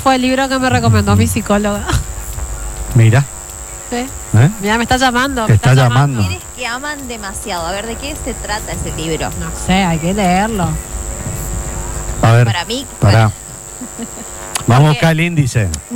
fue el libro que me recomendó mi psicóloga. Mira. ¿Sí? Mira, me está llamando. Te está llamando. Mujeres que aman demasiado. A ver, ¿de qué se trata ese libro? No sé, hay que leerlo. A ver. Para mí. Pará. Vamos a buscar el índice.